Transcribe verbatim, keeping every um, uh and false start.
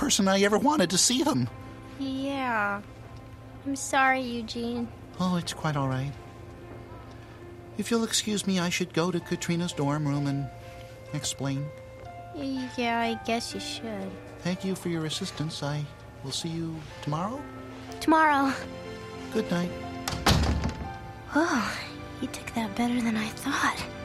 person I ever wanted to see them. Yeah. I'm sorry, Eugene. Oh, it's quite all right. If you'll excuse me, I should go to Katrina's dorm room and explain. Yeah, I guess you should. Thank you for your assistance. I will see you tomorrow? Tomorrow. Good night. Oh, you took that better than I thought.